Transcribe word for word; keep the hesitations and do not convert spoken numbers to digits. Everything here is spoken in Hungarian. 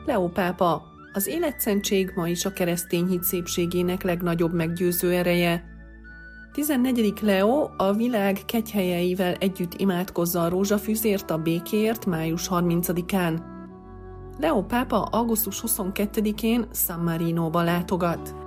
Leó pápa, az életszentség ma is a keresztény hit szépségének legnagyobb meggyőző ereje. tizennegyedik Leó a világ kegyhelyeivel együtt imádkozza a rózsafűzért a békéért május harmincadikán. Leó pápa augusztus huszonkettedikén San Marinóba látogat.